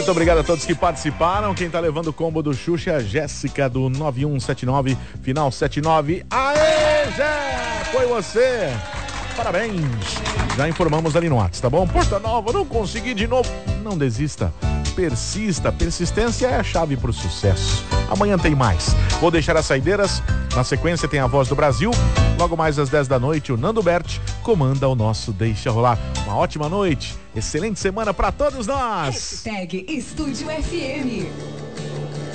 Muito obrigado a todos que participaram. Quem tá levando o combo do Xuxa é a Jéssica do 9179, final 79. Aê, Jé! Foi você! Parabéns! Já informamos ali no WhatsApp, tá bom? Porta Nova, não consegui de novo. Não desista. Persista. Persistência é a chave pro sucesso. Amanhã tem mais. Vou deixar as saideiras. Na sequência tem a Voz do Brasil. Logo mais às 10 da noite, o Nando Berti comanda o nosso Deixa Rolar. Uma ótima noite. Excelente semana pra todos nós. #Estúdio FM.